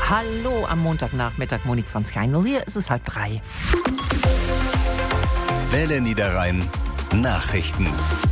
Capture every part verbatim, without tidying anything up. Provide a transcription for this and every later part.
Hallo am Montagnachmittag, Monique von Skeinl. Hier ist es halb drei. Welle Niederrhein Nachrichten.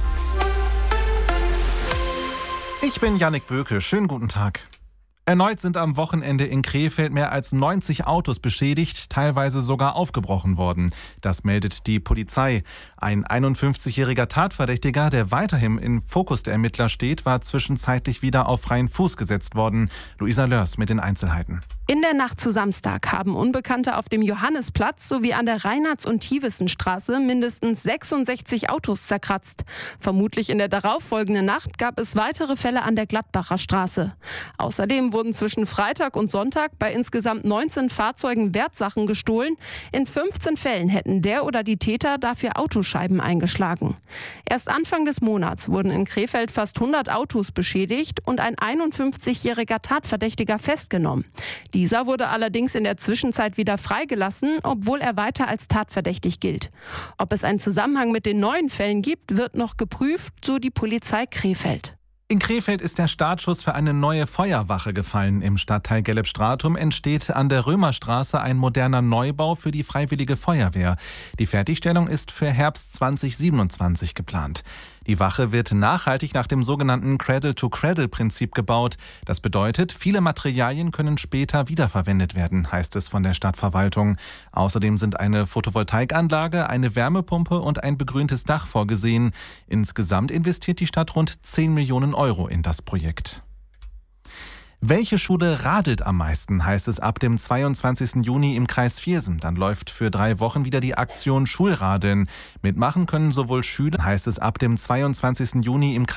Ich bin Jannik Böke. Schönen guten Tag. Erneut sind am Wochenende in Krefeld mehr als neunzig Autos beschädigt, teilweise sogar aufgebrochen worden. Das meldet die Polizei. Ein einundfünfzigjähriger Tatverdächtiger, der weiterhin im Fokus der Ermittler steht, war zwischenzeitlich wieder auf freien Fuß gesetzt worden. Luisa Lörs mit den Einzelheiten. In der Nacht zu Samstag haben Unbekannte auf dem Johannisplatz sowie an der Reinhards- und Thievissenstraße mindestens sechsundsechzig Autos zerkratzt. Vermutlich in der darauffolgenden Nacht gab es weitere Fälle an der Gladbacher Straße. Außerdem wurden zwischen Freitag und Sonntag bei insgesamt neunzehn Fahrzeugen Wertsachen gestohlen. In fünfzehn Fällen hätten der oder die Täter dafür Autoscheiben eingeschlagen. Erst Anfang des Monats wurden in Krefeld fast hundert Autos beschädigt und ein einundfünfzigjähriger Tatverdächtiger festgenommen. Dieser wurde allerdings in der Zwischenzeit wieder freigelassen, obwohl er weiter als tatverdächtig gilt. Ob es einen Zusammenhang mit den neuen Fällen gibt, wird noch geprüft, so die Polizei Krefeld. In Krefeld ist der Startschuss für eine neue Feuerwache gefallen. Im Stadtteil Gelb-Stratum entsteht an der Römerstraße ein moderner Neubau für die Freiwillige Feuerwehr. Die Fertigstellung ist für Herbst zweitausendsiebenundzwanzig geplant. Die Wache wird nachhaltig nach dem sogenannten Cradle-to-Cradle-Prinzip gebaut. Das bedeutet, viele Materialien können später wiederverwendet werden, heißt es von der Stadtverwaltung. Außerdem sind eine Photovoltaikanlage, eine Wärmepumpe und ein begrüntes Dach vorgesehen. Insgesamt investiert die Stadt rund zehn Millionen Euro in das Projekt. Welche Schule radelt am meisten, heißt es ab dem zweiundzwanzigsten Juni im Kreis Viersen. Dann läuft für drei Wochen wieder die Aktion Schulradeln. Mitmachen können sowohl Schüler, heißt es ab dem zweiundzwanzigsten Juni im Kreis